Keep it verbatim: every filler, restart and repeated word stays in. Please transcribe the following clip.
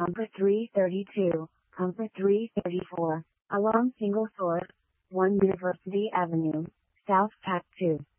Comfort three thirty-two, Comfort three thirty-four, along Single Source, one University Avenue, South Pack two.